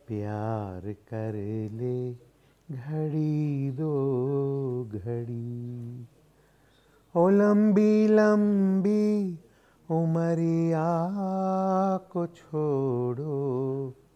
प्यार कर ले घड़ी दो घड़ी। ओ लंबी लंबी उमरिया को छोड़ो,